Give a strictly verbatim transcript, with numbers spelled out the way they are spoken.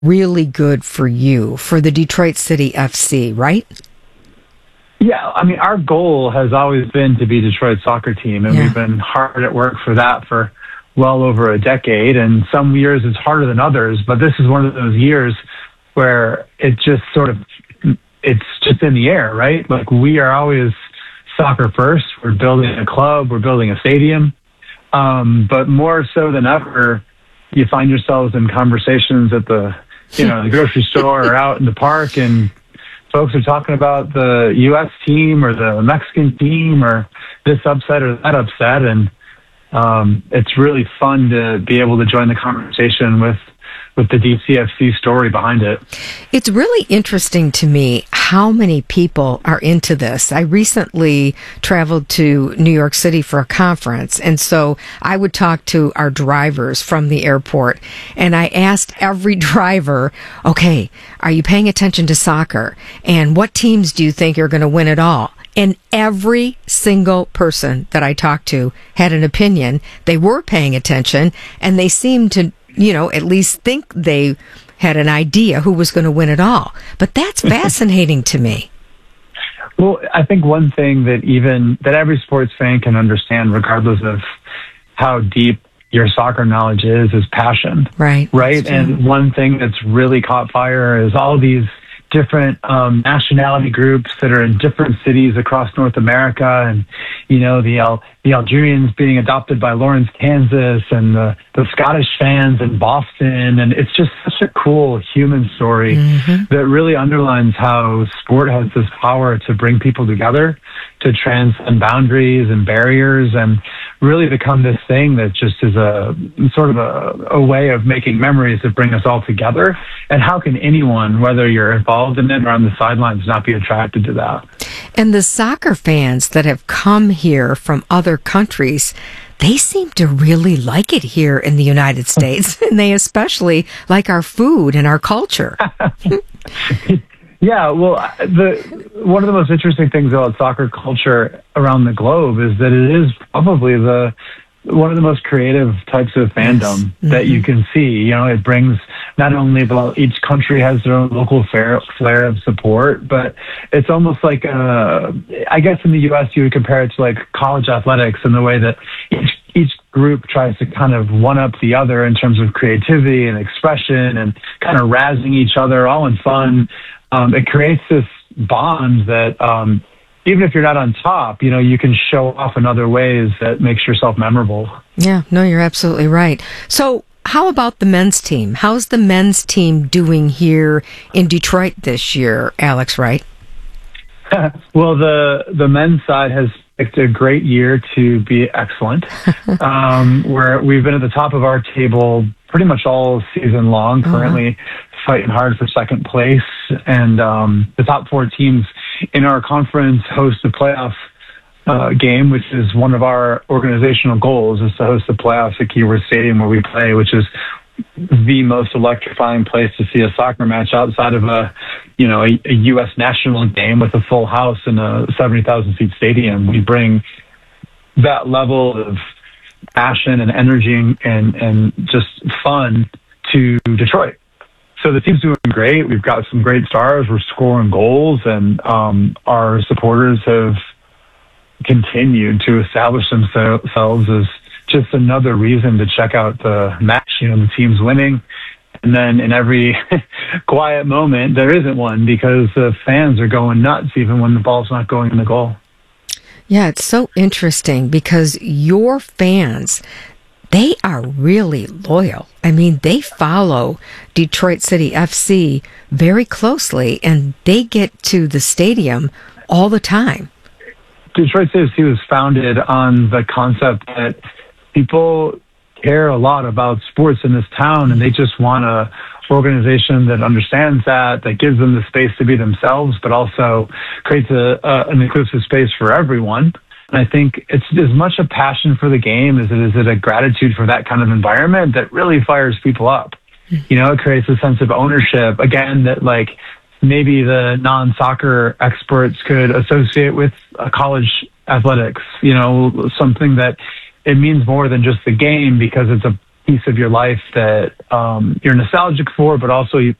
really good for you, for the Detroit City F C, right? Yeah, I mean, our goal has always been to be Detroit's soccer team, and Yeah. we've been hard at work for that for well over a decade. And some years it's harder than others, but this is one of those years where it just sort of, it's just in the air, right? Like, we are always soccer first. We're building a club, we're building a stadium. Um, but more so than ever, you find yourselves in conversations at the, you know, the grocery store or out in the park, and folks are talking about the U S team or the Mexican team or this upset or that upset. And um, it's really fun to be able to join the conversation with, with the D C F C story behind it. It's really interesting to me how many people are into this. I recently traveled to New York City for a conference, and so I would talk to our drivers from the airport, and I asked every driver, okay, are you paying attention to soccer? And what teams do you think are going to win it all? And every single person that I talked to had an opinion. They were paying attention, and they seemed to, you know, at least think they had an idea who was going to win it all. But that's fascinating to me. Well, I think one thing that even that every sports fan can understand, regardless of how deep your soccer knowledge is, is passion. Right. Right. And one thing that's really caught fire is all these different um, nationality groups that are in different cities across North America, and you know the Al- the Algerians being adopted by Lawrence, Kansas, and the, the Scottish fans in Boston, and it's just such a cool human story mm-hmm. that really underlines how sport has this power to bring people together, to transcend boundaries and barriers, and really become this thing that just is a sort of a, a way of making memories that bring us all together. And how can anyone, whether you're involved in it or on the sidelines, not be attracted to that? And the soccer fans that have come here from other countries, they seem to really like it here in the United States, and they especially like our food and our culture. Yeah, well, the one of the most interesting things about soccer culture around the globe is that it is probably the one of the most creative types of fandom yes. mm-hmm. that you can see. You know, it brings not only about each country has their own local flair, flair of support, but it's almost like, uh, I guess in the U S you would compare it to like college athletics in the way that each each group tries to kind of one up the other in terms of creativity and expression and kind of razzing each other all in fun. Um, it creates this bond that, um, even if you're not on top, you know, you can show off in other ways that makes yourself memorable. Yeah, no, you're absolutely right. So how about the men's team? How's the men's team doing here in Detroit this year, Alex Wright? Well, the, the men's side has picked a great year to be excellent. um, where we've been at the top of our table pretty much all season long, currently uh-huh. fighting hard for second place. And um, the top four teams in our conference host the playoff uh, game, which is one of our organizational goals, is to host the playoffs at Keyworth Stadium where we play, which is the most electrifying place to see a soccer match outside of a, you know, a, a U S national game with a full house in a seventy thousand seat stadium. We bring that level of passion and energy and, and just fun to Detroit. So the team's doing great. We've got some great stars. We're scoring goals, and um, our supporters have continued to establish themselves as just another reason to check out the match. You know, the team's winning. And then in every quiet moment, there isn't one because the fans are going nuts even when the ball's not going in the goal. Yeah, it's so interesting because your fans, they are really loyal. I mean, they follow Detroit City F C very closely, and they get to the stadium all the time. Detroit City F C was founded on the concept that people care a lot about sports in this town, and they just want a organization that understands that, that gives them the space to be themselves, but also creates a, a an inclusive space for everyone. And I think it's as much a passion for the game as it is a gratitude for that kind of environment that really fires people up. You know, it creates a sense of ownership, again, that like maybe the non-soccer experts could associate with uh, college athletics, you know, something that it means more than just the game because it's a piece of your life that um, you're nostalgic for, but also you